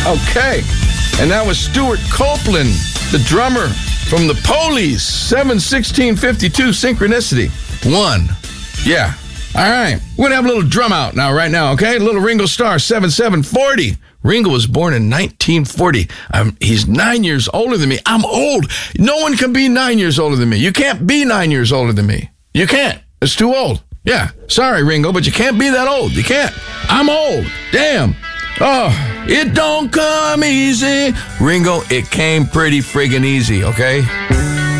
Okay. And that was Stuart Copeland, the drummer from the Police. 7/16/52, Synchronicity. 1. Yeah. All right. We're going to have a little drum out right now, okay? A little Ringo Starr, 7/7/40. Ringo was born in 1940. He's 9 years older than me. I'm old. No one can be 9 years older than me. You can't be 9 years older than me. You can't. It's too old. Yeah. Sorry, Ringo, but you can't be that old. You can't. I'm old. Damn. Oh, it don't come easy. Ringo, it came pretty friggin' easy, okay?